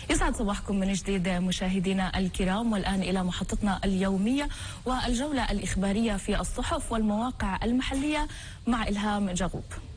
يسعد صباحكم من جديد مشاهدينا الكرام، والآن إلى محطتنا اليومية والجولة الإخبارية في الصحف والمواقع المحلية مع إلهام جغوب.